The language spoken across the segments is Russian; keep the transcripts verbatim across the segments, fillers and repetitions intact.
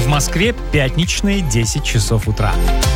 В Москве пятничные десять часов утра.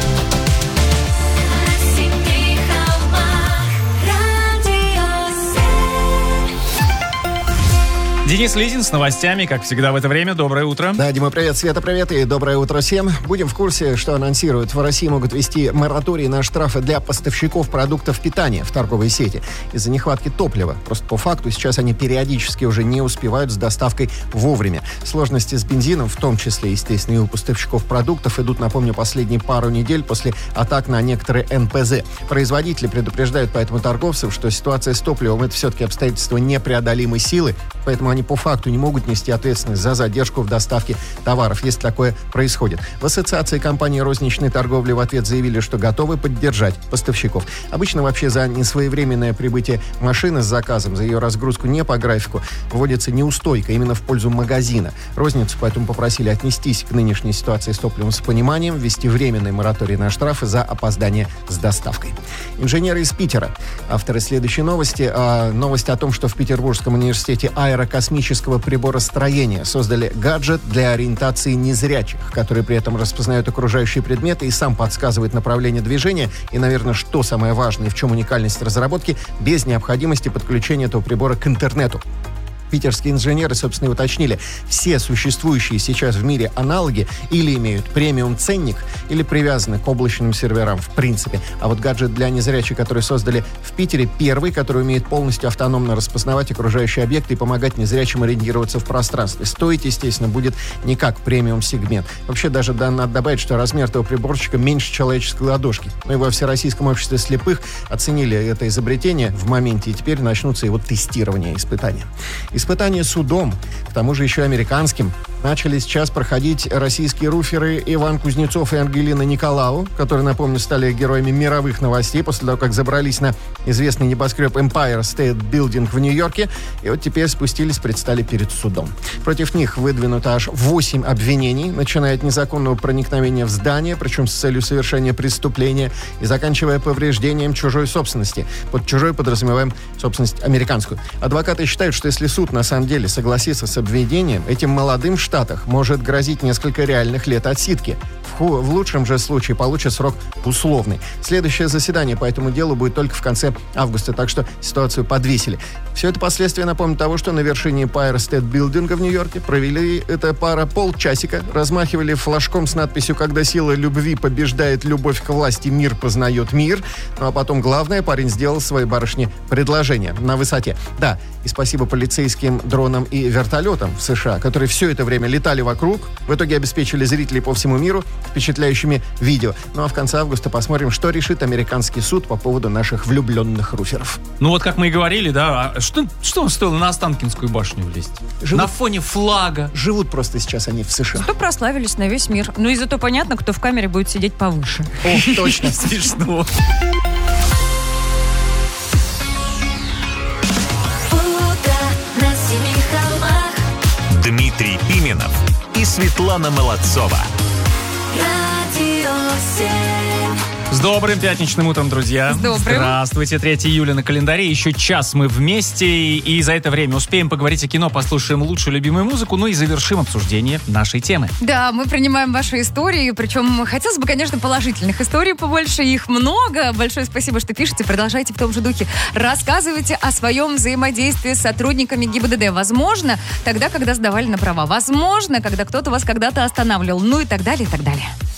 Денис Лизин с новостями, как всегда в это время. Доброе утро. Да, Дима, привет, Света, привет и доброе утро всем. Будем в курсе, что анонсируют. В России могут ввести мораторий на штрафы для поставщиков продуктов питания в торговые сети из-за нехватки топлива. Просто по факту сейчас они периодически уже не успевают с доставкой вовремя. Сложности с бензином, в том числе, естественно, и у поставщиков продуктов, идут, напомню, последние пару недель после атак на некоторые эн пэ зэ. Производители предупреждают поэтому торговцев, что ситуация с топливом — это все-таки обстоятельства непреодолимой силы, поэтому они по факту не могут нести ответственность за задержку в доставке товаров, если такое происходит. В Ассоциации компаний розничной торговли в ответ заявили, что готовы поддержать поставщиков. Обычно вообще за несвоевременное прибытие машины с заказом, за ее разгрузку не по графику, вводится неустойка именно в пользу магазина. Розницу поэтому попросили отнестись к нынешней ситуации с топливом с пониманием, ввести временный мораторий на штрафы за опоздание с доставкой. Инженеры из Питера. Авторы следующей новости. А, новость о том, что в Петербургском университете аэрокосмического приборостроения создали гаджет для ориентации незрячих, который при этом распознает окружающие предметы и сам подсказывает направление движения. И, наверное, что самое важное, в чем уникальность разработки, без необходимости подключения этого прибора к интернету. Питерские инженеры, собственно, и уточнили, все существующие сейчас в мире аналоги или имеют премиум-ценник, или привязаны к облачным серверам, в принципе. А вот гаджет для незрячих, который создали в Питере, первый, который умеет полностью автономно распознавать окружающие объекты и помогать незрячим ориентироваться в пространстве. Стоить, естественно, будет не как премиум-сегмент. Вообще, даже да, надо добавить, что размер этого приборчика меньше человеческой ладошки. Но и во Всероссийском обществе слепых оценили это изобретение в моменте, и теперь начнутся его тестирования и испытания. Испытания судом, к тому же еще американским, начали сейчас проходить российские руферы Иван Кузнецов и Ангелина Николау, которые, напомню, стали героями мировых новостей после того, как забрались на известный небоскреб Empire State Building в Нью-Йорке, и вот теперь спустились, предстали перед судом. Против них выдвинуто аж восемь обвинений, начиная от незаконного проникновения в здание, причем с целью совершения преступления, и заканчивая повреждением чужой собственности. Под чужой подразумеваем собственность американскую. Адвокаты считают, что если суд на самом деле согласится с обвинением, этим молодым в Штатах может грозить несколько реальных лет отсидки. В, в лучшем же случае получат срок условный. Следующее заседание по этому делу будет только в конце августа, так что ситуацию подвесили. Все это последствия, напомню, того, что на вершине Empire State Building в Нью-Йорке провели эта пара полчасика, размахивали флажком с надписью «Когда сила любви побеждает любовь к власти, мир познает мир». Ну а потом главное, парень сделал своей барышне предложение на высоте. Да, и спасибо полицейским дронам и вертолетам в США, которые все это время летали вокруг, в итоге обеспечили зрителей по всему миру впечатляющими видео. Ну а в конце августа посмотрим, что решит американский суд по поводу наших влюбленных руферов. Ну вот как мы и говорили, да, что, что стоило на Останкинскую башню влезть? Живут, на фоне флага. Живут просто сейчас они в США. Зато прославились на весь мир. Ну и зато понятно, кто в камере будет сидеть повыше. О, точно. Смешно. Дмитрий Пименов и Светлана Молодцова. Радио семь. С добрым пятничным утром, друзья. С добрым. Здравствуйте. третьего июля на календаре. Еще час мы вместе. И за это время успеем поговорить о кино, послушаем лучшую любимую музыку, ну и завершим обсуждение нашей темы. Да, мы принимаем ваши истории. Причем хотелось бы, конечно, положительных историй побольше. Их много. Большое спасибо, что пишете. Продолжайте в том же духе. Рассказывайте о своем взаимодействии с сотрудниками гэ и бэ дэ дэ. Возможно, тогда, когда сдавали на права. Возможно, когда кто-то вас когда-то останавливал. Ну и так далее, и так далее.